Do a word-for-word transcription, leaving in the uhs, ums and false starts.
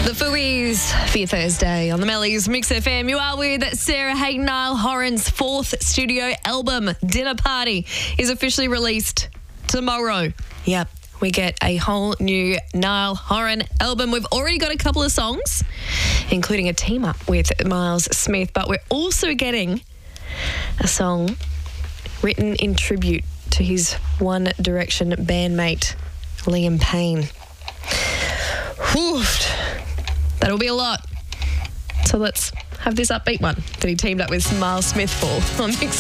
The Fooey's for your Thursday on the Mellies Mix F M. You are with Sarah Hayden. Niall Horan's fourth studio album, Dinner Party, is officially released tomorrow. Yep, we get a whole new Niall Horan album. We've already got a couple of songs, including a team up with Miles Smith, but we're also getting a song written in tribute to his One Direction bandmate, Liam Payne. Whew. That'll be a lot. So let's have this upbeat one that he teamed up with Miles Smith for on Mix